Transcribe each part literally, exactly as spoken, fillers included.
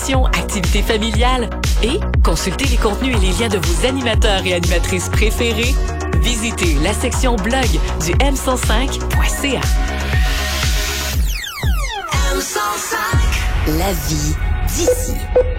compétitions, activités familiales et consultez les contenus et les liens de vos animateurs et animatrices préférés. Visitez la section blog du m cent cinq point c a. M cent cinq. La vie d'ici.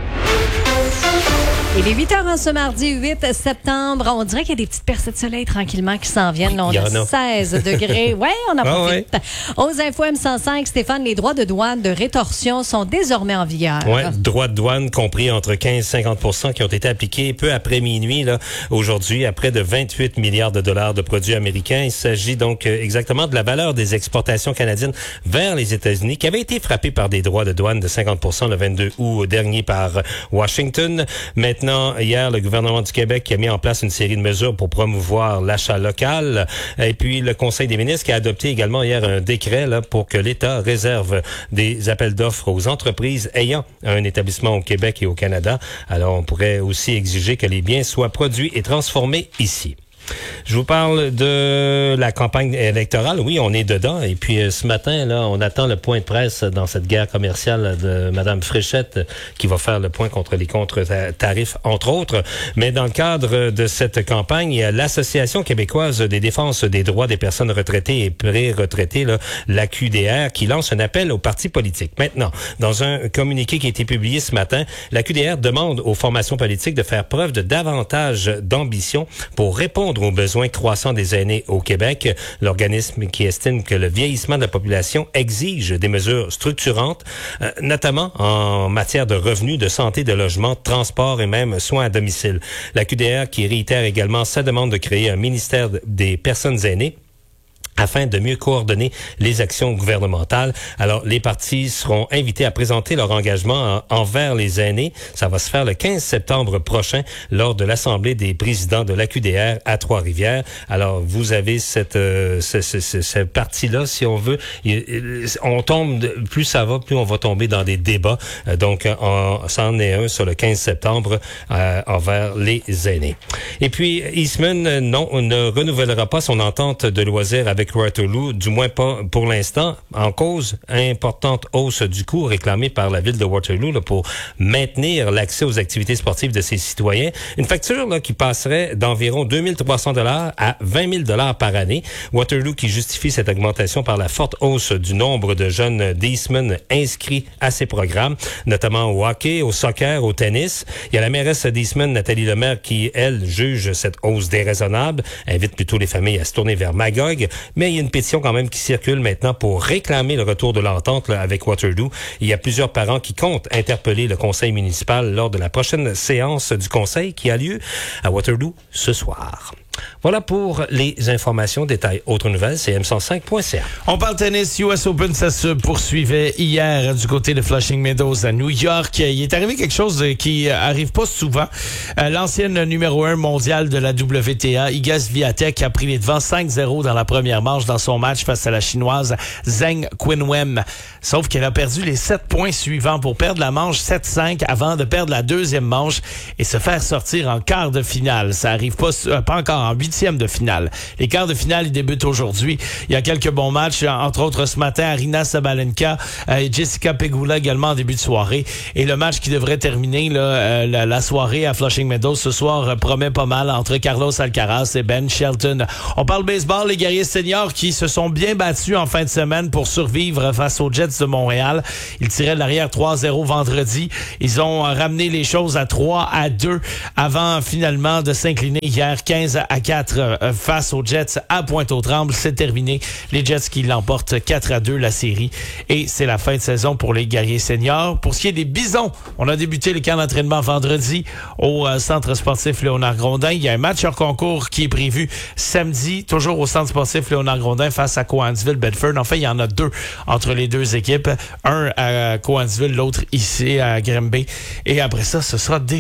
Il est huit heures en ce mardi huit septembre. On dirait qu'il y a des petites percées de soleil tranquillement qui s'en viennent. Là, on a seize degrés. Oui, on en profite. Ah ouais. Aux infos M cent cinq, Stéphane, les droits de douane de rétorsion sont désormais en vigueur. Oui, droits de douane compris entre quinze et cinquante pour cent qui ont été appliqués peu après minuit, là, aujourd'hui, à près de vingt-huit milliards de dollars de produits américains. Il s'agit donc euh, exactement de la valeur des exportations canadiennes vers les États-Unis qui avait été frappée par des droits de douane de cinquante pour cent le vingt-deux août dernier par Washington. Maintenant, hier, le gouvernement du Québec qui a mis en place une série de mesures pour promouvoir l'achat local. Et puis, le Conseil des ministres qui a adopté également hier un décret là, pour que l'État réserve des appels d'offres aux entreprises ayant un établissement au Québec et au Canada. Alors, on pourrait aussi exiger que les biens soient produits et transformés ici. Je vous parle de la campagne électorale. Oui, on est dedans. Et puis euh, ce matin, là, on attend le point de presse dans cette guerre commerciale de Mme Fréchette qui va faire le point contre les contre-tarifs, entre autres. Mais dans le cadre de cette campagne, il y a l'Association québécoise des défenses des droits des personnes retraitées et pré-retraitées, là, l'A Q D R, qui lance un appel aux partis politiques. Maintenant, dans un communiqué qui a été publié ce matin, l'A Q D R demande aux formations politiques de faire preuve de davantage d'ambition pour répondre aux besoins croissants des aînés au Québec. L'organisme qui estime que le vieillissement de la population exige des mesures structurantes, euh, notamment en matière de revenus, de santé, de logement, de transport et même soins à domicile. La Q D R qui réitère également sa demande de créer un ministère des personnes aînées afin de mieux coordonner les actions gouvernementales. Alors, les partis seront invités à présenter leur engagement en, envers les aînés. Ça va se faire le quinze septembre prochain lors de l'Assemblée des présidents de l'A Q D R à Trois-Rivières. Alors, vous avez cette, euh, ce, ce, ce, ce parti-là, si on veut. Il, on tombe, plus ça va, plus on va tomber dans des débats. Euh, donc, en, ça en est un sur le quinze septembre euh, envers les aînés. Et puis, Eastman, non, ne renouvellera pas son entente de loisirs avec Waterloo, du moins pas pour l'instant, en cause importante hausse du coût réclamée par la ville de Waterloo là, pour maintenir l'accès aux activités sportives de ses citoyens. Une facture là, qui passerait d'environ deux mille trois cents dollars à vingt mille dollars par année. Waterloo qui justifie cette augmentation par la forte hausse du nombre de jeunes d'Eastman inscrits à ces programmes, notamment au hockey, au soccer, au tennis. Il y a la mairesse d'Eastman, Nathalie Lemaire, qui, elle, juge cette hausse déraisonnable, invite plutôt les familles à se tourner vers Magog. Mais il y a une pétition quand même qui circule maintenant pour réclamer le retour de l'entente là, avec Waterloo. Il y a plusieurs parents qui comptent interpeller le conseil municipal lors de la prochaine séance du conseil qui a lieu à Waterloo ce soir. Voilà pour les informations. Détails, autres nouvelles, c'est m cent cinq point c a. On parle tennis. U S Open, ça se poursuivait hier du côté de Flushing Meadows à New York. Il est arrivé quelque chose qui arrive pas souvent. L'ancienne numéro un mondiale de la W T A, Iga Swiatek, a pris les devants cinq zéro dans la première manche dans son match face à la chinoise Zheng Qinwen. Sauf qu'elle a perdu les sept points suivants pour perdre la manche sept cinq avant de perdre la deuxième manche et se faire sortir en quart de finale. Ça arrive pas, euh, pas encore en huitième de finale. Les quarts de finale, ils débutent aujourd'hui. Il y a quelques bons matchs, entre autres ce matin, Aryna Sabalenka euh, et Jessica Pegula également en début de soirée. Et le match qui devrait terminer là, euh, la, la soirée à Flushing Meadows ce soir euh, promet pas mal entre Carlos Alcaraz et Ben Shelton. On parle baseball, les guerriers seniors qui se sont bien battus en fin de semaine pour survivre face aux Jets de Montréal. Ils tiraient de l'arrière trois zéro vendredi. Ils ont ramené les choses à trois à deux avant finalement de s'incliner hier quinze à quatre euh, face aux Jets à Pointe-aux-Trembles. C'est terminé. Les Jets qui l'emportent quatre à deux la série. Et c'est la fin de saison pour les guerriers seniors. Pour ce qui est des Bisons, on a débuté le camp d'entraînement vendredi au euh, centre sportif Léonard-Grondin. Il y a un match hors concours qui est prévu samedi, toujours au centre sportif Léonard-Grondin face à Cowansville-Bedford. Enfin, il y en a deux entre les deux équipes. Un à Cowansville, l'autre ici à Grimby. Et après ça, ce sera déjà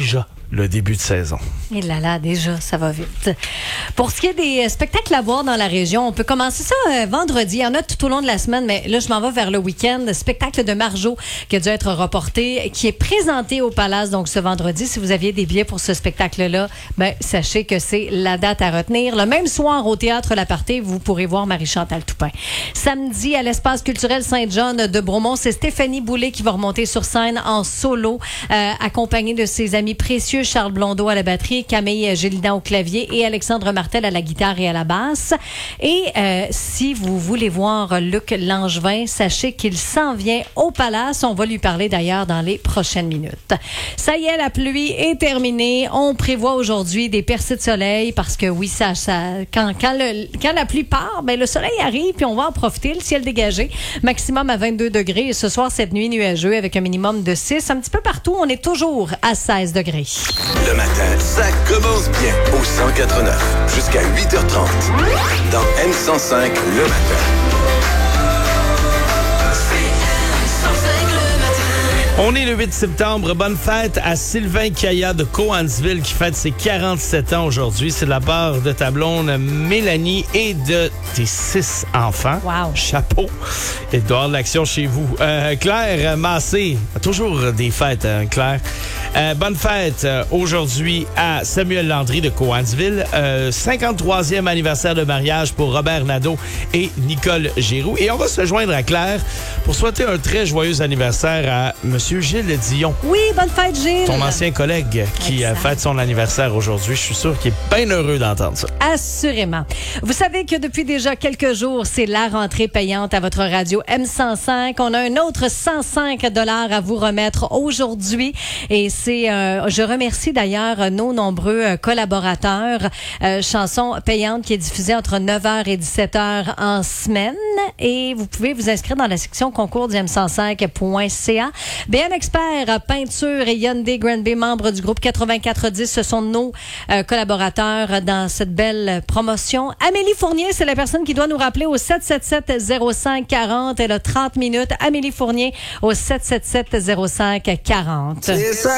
le début de saison. Et là là, déjà, ça va vite. Pour ce qui est des spectacles à voir dans la région, on peut commencer ça euh, vendredi. Il y en a tout au long de la semaine, mais là, je m'en vais vers le week-end. Spectacle de Marjo qui a dû être reporté, qui est présenté au Palace, donc ce vendredi. Si vous aviez des billets pour ce spectacle-là, ben, sachez que c'est la date à retenir. Le même soir, au Théâtre L'Aparté, vous pourrez voir Marie-Chantal Toupin. Samedi, à l'Espace culturel Saint-John de Bromont, c'est Stéphanie Boulay qui va remonter sur scène en solo, euh, accompagnée de ses amis précieux, Charles Blondeau à la batterie, Camille Gélidan au clavier et Alexandre Martel à la guitare et à la basse. Et euh, si vous voulez voir Luc Langevin, sachez qu'il s'en vient au Palace. On va lui parler d'ailleurs dans les prochaines minutes. Ça y est, la pluie est terminée. On prévoit aujourd'hui des percées de soleil parce que oui, ça, ça quand, quand, le, quand la pluie part, ben, le soleil arrive puis on va en profiter. Le ciel dégagé, maximum à vingt-deux degrés. Et ce soir, cette nuit nuageux avec un minimum de six. Un petit peu partout, on est toujours à seize degrés. Le matin, ça commence bien au cent quatre neuf jusqu'à huit heures trente. Dans M cent cinq, le matin. On est le huit septembre. Bonne fête à Sylvain Kaya de Cowansville qui fête ses quarante-sept ans aujourd'hui. C'est de la part de ta blonde Mélanie et de tes six enfants. Wow. Chapeau. Et de voir de l'action chez vous. Euh, Claire Massé, toujours des fêtes, hein, Claire. Euh, bonne fête euh, aujourd'hui à Samuel Landry de Cowansville. Euh, cinquante-troisième anniversaire de mariage pour Robert Nadeau et Nicole Giroux. Et on va se joindre à Claire pour souhaiter un très joyeux anniversaire à Monsieur Gilles Dion. Oui, bonne fête, Gilles. Ton ancien collègue qui exact. fête son anniversaire aujourd'hui. Je suis sûr qu'il est bien heureux d'entendre ça. Assurément. Vous savez que depuis déjà quelques jours, c'est la rentrée payante à votre radio M cent cinq. On a un autre cent cinq dollars à vous remettre aujourd'hui. Et c'est, euh, je remercie d'ailleurs nos nombreux euh, collaborateurs. Euh, chanson payante qui est diffusée entre neuf heures et dix-sept heures en semaine. Et vous pouvez vous inscrire dans la section concours du M cent cinq point C A. B M Expert, Peinture et Hyundai Granby, membres du groupe quatre-vingt-quatre dix, ce sont nos euh, collaborateurs dans cette belle promotion. Amélie Fournier, c'est la personne qui doit nous rappeler au sept sept sept zéro cinq quarante. Elle a trente minutes. Amélie Fournier au sept sept sept zéro cinq quarante.